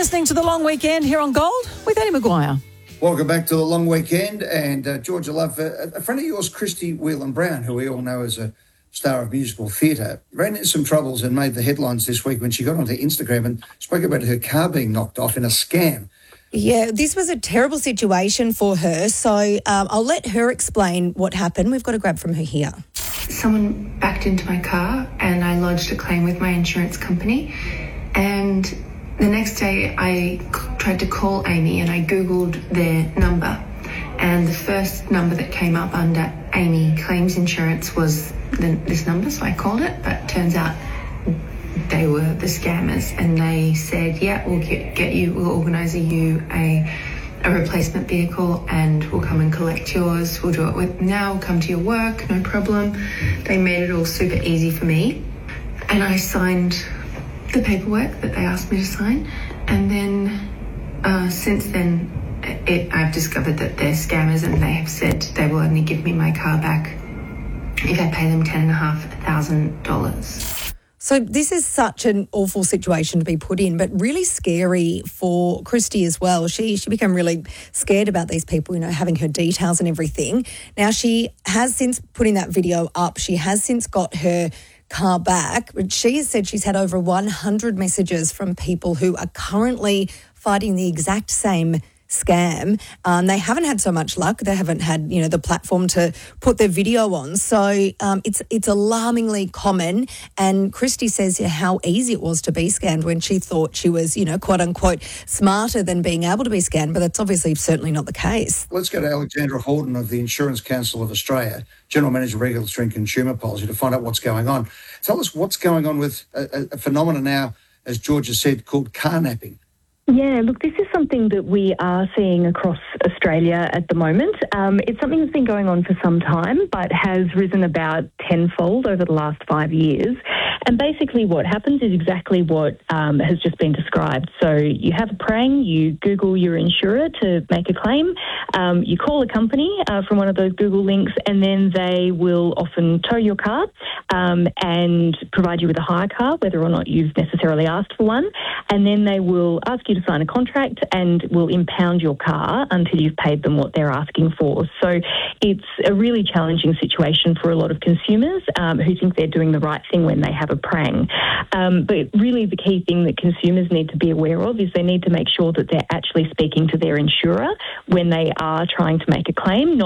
listening to The Long Weekend here on Gold with Eddie Maguire. Welcome back to The Long Weekend. And Georgia Love, a friend of yours, Christy Whelan-Brown, who we all know as a star of musical theatre, ran into some troubles and made the headlines this week when she got onto Instagram and spoke about her car being knocked off in a scam. Yeah, this was a terrible situation for her. So I'll let her explain what happened. We've got a grab from her here. Someone backed into my car and I lodged a claim with my insurance company. And the next day I tried to call Amy and I Googled their number. And the first number that came up under Amy Claims Insurance was this number, so I called it. But turns out they were the scammers, and they said, yeah, we'll get you, we'll organise you a replacement vehicle and we'll come and collect yours. We'll do it with now, come to your work, no problem. They made it all super easy for me. And I signed the paperwork that they asked me to sign. And then since then, I've discovered that they're scammers, and they have said they will only give me my car back if I pay them $10,500. So this is such an awful situation to be put in, but really scary for Christy as well. She became really scared about these people, having her details and everything. Now, she has since putting that video up, she has since got her car back. But she has said she's had over 100 messages from people who are currently fighting the exact same scam. They haven't had so much luck. They haven't had, the platform to put their video on. So it's alarmingly common. And Christy says how easy it was to be scammed when she thought she was, quote unquote, smarter than being able to be scammed. But that's obviously certainly not the case. Let's go to Alexandra Horton of the Insurance Council of Australia, General Manager Regulatory and Consumer Policy, to find out what's going on. Tell us what's going on with a phenomenon now, as Georgia said, called car napping. Yeah, look, this is something that we are seeing across Australia at the moment. It's something that's been going on for some time, but has risen about tenfold over the last 5 years. And basically what happens is exactly what has just been described. So you have a prang, you Google your insurer to make a claim, you call a company from one of those Google links, and then they will often tow your car and provide you with a hire car, whether or not you've necessarily asked for one. And then they will ask you to sign a contract and will impound your car until you've paid them what they're asking for. So it's a really challenging situation for a lot of consumers who think they're doing the right thing when they have a prang. But really the key thing that consumers need to be aware of is they need to make sure that they're actually speaking to their insurer when they are trying to make a claim,